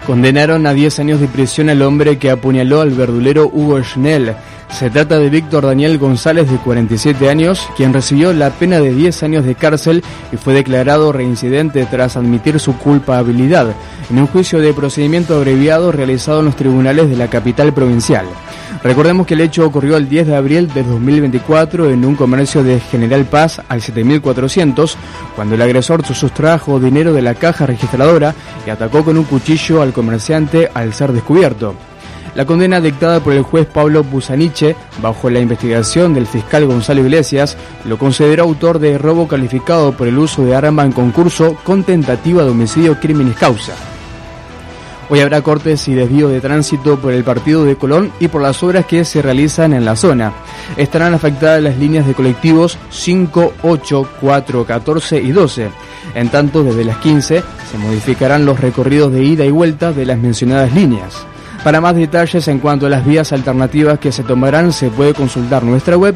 Condenaron a 10 años de prisión al hombre que apuñaló al verdulero Hugo Schnell. Se trata de Víctor Daniel González, de 47 años, quien recibió la pena de 10 años de cárcel y fue declarado reincidente tras admitir su culpabilidad en un juicio de procedimiento abreviado realizado en los tribunales de la capital provincial. Recordemos que el hecho ocurrió el 10 de abril de 2024 en un comercio de General Paz al 7400, cuando el agresor sustrajo dinero de la caja registradora y atacó con un cuchillo al comerciante al ser descubierto. La condena dictada por el juez Pablo Busaniche, bajo la investigación del fiscal Gonzalo Iglesias, lo consideró autor de robo calificado por el uso de arma en concurso con tentativa de homicidio crímenes causa. Hoy habrá cortes y desvío de tránsito por el partido de Colón y por las obras que se realizan en la zona. Estarán afectadas las líneas de colectivos 5, 8, 4, 14 y 12. En tanto, desde las 15 se modificarán los recorridos de ida y vuelta de las mencionadas líneas. Para más detalles en cuanto a las vías alternativas que se tomarán, se puede consultar nuestra web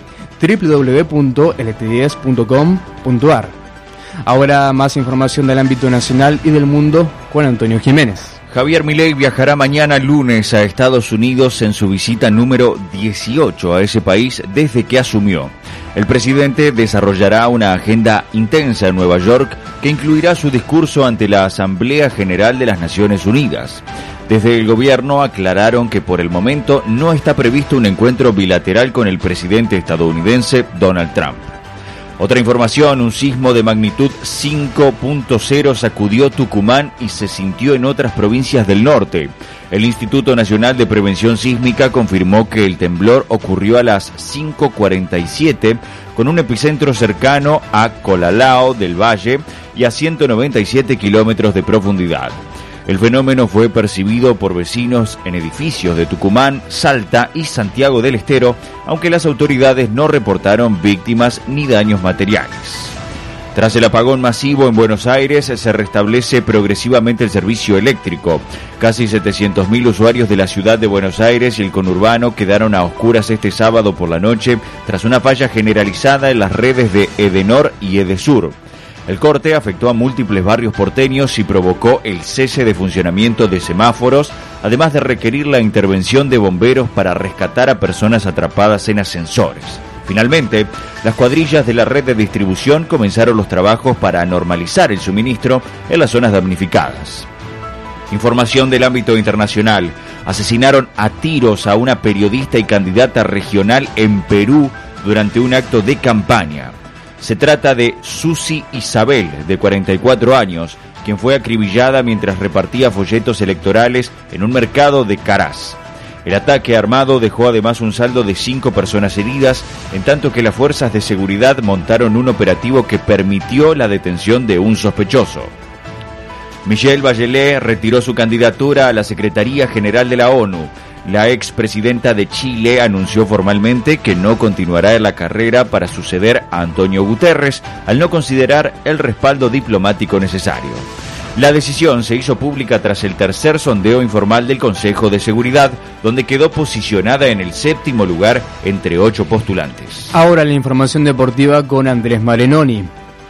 www.lt10.com.ar. Ahora más información del ámbito nacional y del mundo con Antonio Jiménez. Javier Milei viajará mañana lunes a Estados Unidos en su visita número 18 a ese país desde que asumió. El presidente desarrollará una agenda intensa en Nueva York que incluirá su discurso ante la Asamblea General de las Naciones Unidas. Desde el gobierno aclararon que por el momento no está previsto un encuentro bilateral con el presidente estadounidense Donald Trump. Otra información, un sismo de magnitud 5.0 sacudió Tucumán y se sintió en otras provincias del norte. El Instituto Nacional de Prevención Sísmica confirmó que el temblor ocurrió a las 5:47 con un epicentro cercano a Colalao del Valle y a 197 kilómetros de profundidad. El fenómeno fue percibido por vecinos en edificios de Tucumán, Salta y Santiago del Estero, aunque las autoridades no reportaron víctimas ni daños materiales. Tras el apagón masivo en Buenos Aires, se restablece progresivamente el servicio eléctrico. Casi 700.000 usuarios de la ciudad de Buenos Aires y el conurbano quedaron a oscuras este sábado por la noche tras una falla generalizada en las redes de Edenor y Edesur. El corte afectó a múltiples barrios porteños y provocó el cese de funcionamiento de semáforos, además de requerir la intervención de bomberos para rescatar a personas atrapadas en ascensores. Finalmente, las cuadrillas de la red de distribución comenzaron los trabajos para normalizar el suministro en las zonas damnificadas. Información del ámbito internacional. Asesinaron a tiros a una periodista y candidata regional en Perú durante un acto de campaña. Se trata de Susi Isabel, de 44 años, quien fue acribillada mientras repartía folletos electorales en un mercado de Caraz. El ataque armado dejó además un saldo de 5 personas heridas, en tanto que las fuerzas de seguridad montaron un operativo que permitió la detención de un sospechoso. Michelle Bachelet retiró su candidatura a la Secretaría General de la ONU. La expresidenta de Chile anunció formalmente que no continuará en la carrera para suceder a Antonio Guterres, al no considerar el respaldo diplomático necesario. La decisión se hizo pública tras el tercer sondeo informal del Consejo de Seguridad, donde quedó posicionada en el 7º lugar entre 8 postulantes. Ahora la información deportiva con Andrés Marenoni.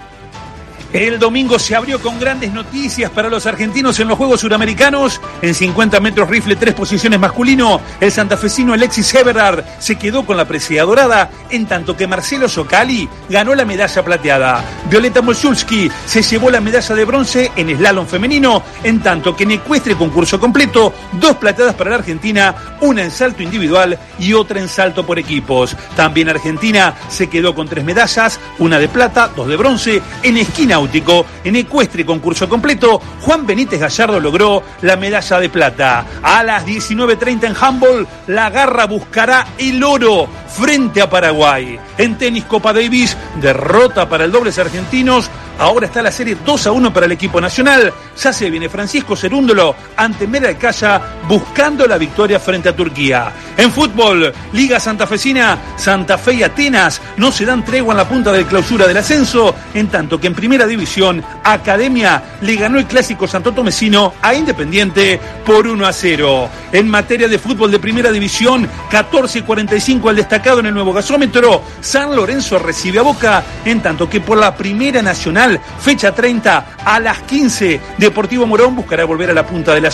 El domingo se abrió con grandes noticias para los argentinos en los Juegos Suramericanos. En 50 metros rifle 3 posiciones masculino, el santafesino Alexis Everard se quedó con la presea dorada, en tanto que Marcelo Socali ganó la medalla plateada. Violeta Molchulski se llevó la medalla de bronce en slalom femenino, en tanto que en ecuestre concurso completo, 2 plateadas para la Argentina, una en salto individual y otra en salto por equipos. También Argentina se quedó con 3 medallas, una de plata, 2 de bronce, en esquí náutico. En ecuestre concurso completo, Juan Benítez Gallardo logró la medalla de plata. A las 19:30 en handball, la Garra buscará el oro frente a Paraguay. En tenis Copa Davis, derrota para el dobles argentinos. Ahora está la serie 2-1 para el equipo nacional. Ya se viene Francisco Cerúndolo ante Meralcaya buscando la victoria frente a Turquía. En fútbol, Liga Santafesina, Santa Fe y Atenas no se dan tregua en la punta de clausura del ascenso, en tanto que en primera división, Academia le ganó el clásico santotomecino a Independiente por 1-0. En materia de fútbol de primera división, 14:45 al destacado en el nuevo gasómetro. San Lorenzo recibe a Boca, en tanto que por la primera nacional, fecha 30, a las 15, Deportivo Morón buscará volver a la punta de la